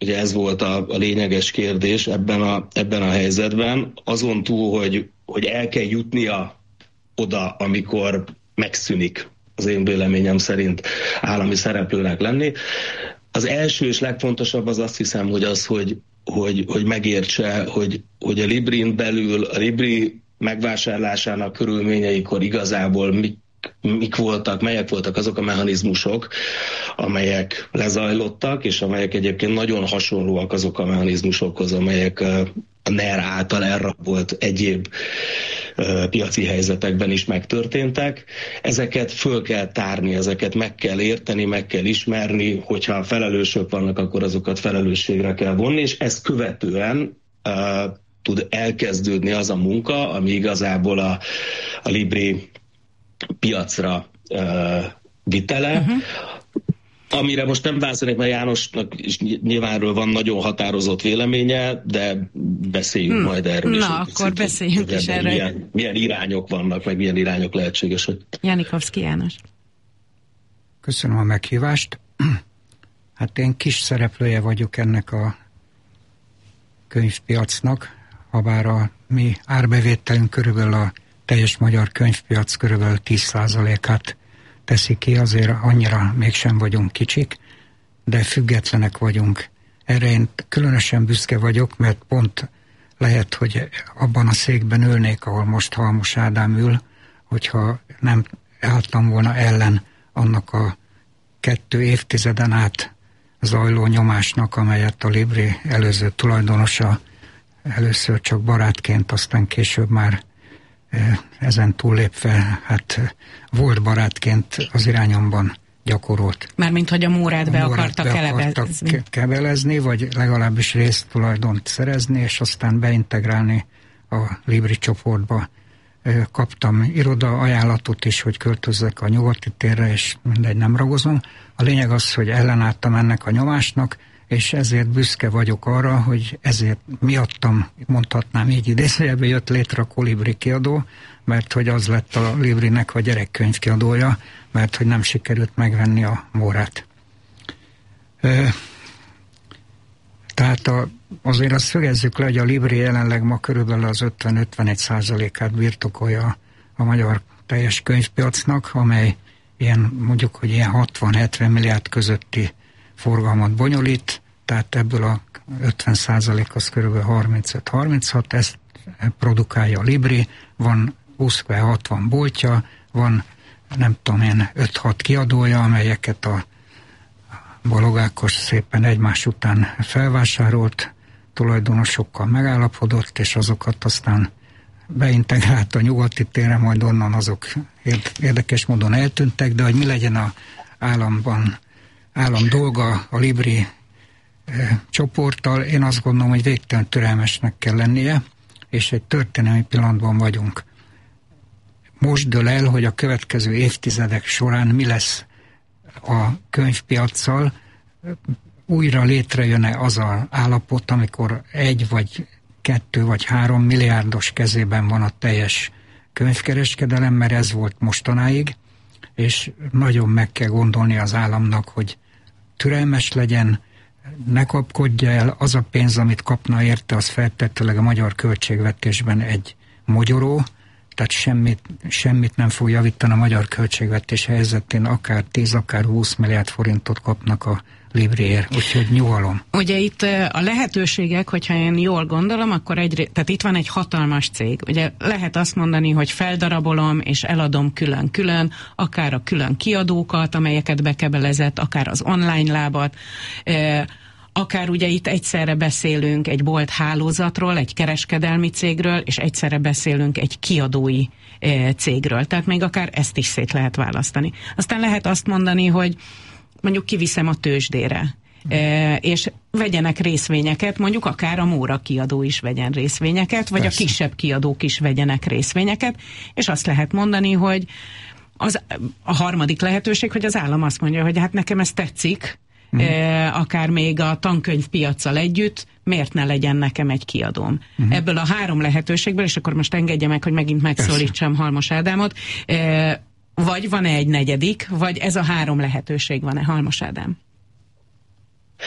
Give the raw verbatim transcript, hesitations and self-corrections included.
ugye ez volt a, a lényeges kérdés ebben a, ebben a helyzetben, azon túl, hogy, hogy el kell jutnia oda, amikor megszűnik az én véleményem szerint állami szereplőnek lenni. Az első és legfontosabb az azt hiszem, hogy az, hogy, hogy, hogy megértse, hogy, hogy a Librin belül, a Libri megvásárlásának körülményeikor igazából mik, mik voltak, melyek voltak azok a mechanizmusok, amelyek lezajlottak, és amelyek egyébként nagyon hasonlóak azok a mechanizmusokhoz, amelyek a en e er által elrabolt egyéb uh, piaci helyzetekben is megtörténtek. Ezeket föl kell tárni, ezeket meg kell érteni, meg kell ismerni, hogyha felelősök vannak, akkor azokat felelősségre kell vonni, és ezt követően uh, tud elkezdődni az a munka, ami igazából a, a Libri piacra uh, vitele, uh-huh. amire most nem válaszolnék, mert Jánosnak is nyilvánról van nagyon határozott véleménye, de beszéljünk hmm. majd erről is. Na, akkor beszéljünk is erről. Milyen, milyen irányok vannak, meg milyen irányok lehetségesek. Janikovszky János. Köszönöm a meghívást. Hát én kis szereplője vagyok ennek a könyvpiacnak, habár a mi árbevételünk körülbelül a teljes magyar könyvpiac körülbelül tíz százalékát teszi ki, azért annyira mégsem vagyunk kicsik, de függetlenek vagyunk. Erre én különösen büszke vagyok, mert pont lehet, hogy abban a székben ülnék, ahol most Halmos Ádám ül, hogyha nem álltam volna ellen annak a kettő évtizeden át zajló nyomásnak, amelyet a Libri előző tulajdonosa először csak barátként, aztán később már ezen túllépve, hát volt barátként az irányomban gyakorolt. Mármint, hogy a Mórát be akartak kebelezni. kebelezni, vagy legalábbis résztulajdont szerezni, és aztán beintegrálni a Libri csoportba. Kaptam iroda ajánlatot is, hogy költözzek a Nyugati térre, és mindegy, nem ragozom. A lényeg az, hogy ellenálltam ennek a nyomásnak, és ezért büszke vagyok arra, hogy ezért miattam, mondhatnám így idézőjelben, jött létre a Kolibri kiadó, mert hogy az lett a Librinek a gyerekkönyv kiadója, mert hogy nem sikerült megvenni a Mórát. E, tehát a, azért azt szögezzük le, hogy a Libri jelenleg ma körülbelül az ötven-ötvenegy százalékát birtokolja a magyar teljes könyvpiacnak, amely ilyen, mondjuk, hogy ilyen hatvan-hetven milliárd közötti forgalmat bonyolít, tehát ebből a ötven százalék az kb. harmincöt-harminchat, ezt produkálja a Libri, van húsz-hatvan boltja, van nem tudom én öt-hat kiadója, amelyeket a Balogh Ákos szépen egymás után felvásárolt, tulajdonosokkal megállapodott, és azokat aztán beintegrált a Nyugati térre, majd onnan azok érdekes módon eltűntek, de hogy mi legyen a államban állam dolga a Libri e, csoporttal, én azt gondolom, hogy végtelen türelmesnek kell lennie, és egy történelmi pillanatban vagyunk. Most dől el, hogy a következő évtizedek során mi lesz a könyvpiaccal, újra létrejön-e az az állapot, amikor egy vagy kettő vagy három milliárdos kezében van a teljes könyvkereskedelem, mert ez volt mostanáig, és nagyon meg kell gondolni az államnak, hogy türelmes legyen, ne kapkodja el, az a pénz, amit kapna érte, az feltetőleg a magyar költségvetésben egy mogyoró, tehát semmit, semmit nem fog javítani a magyar költségvetés helyzetén, akár tíz, akár húsz milliárd forintot kapnak a Libriért, úgyhogy nyugalom. Ugye itt a lehetőségek, hogyha én jól gondolom, akkor egy, tehát itt van egy hatalmas cég. Ugye lehet azt mondani, hogy feldarabolom és eladom külön-külön, akár a külön kiadókat, amelyeket bekebelezett, akár az online lábat, eh, akár ugye itt egyszerre beszélünk egy bolt hálózatról, egy kereskedelmi cégről, és egyszerre beszélünk egy kiadói eh, cégről. Tehát még akár ezt is szét lehet választani. Aztán lehet azt mondani, hogy mondjuk kiviszem a tőzsdére, e, és vegyenek részvényeket, mondjuk akár a Móra kiadó is vegyen részvényeket, vagy Persze. a kisebb kiadók is vegyenek részvényeket, és azt lehet mondani, hogy az, a harmadik lehetőség, hogy az állam azt mondja, hogy hát nekem ez tetszik, mm. e, akár még a tankönyvpiaccal együtt, miért ne legyen nekem egy kiadóm. Mm. Ebből a három lehetőségből, és akkor most engedje meg, hogy megint megszólítsam Persze. Halmos Ádámot, e, vagy van-e egy negyedik, vagy ez a három lehetőség van-e, Halmos Ádám?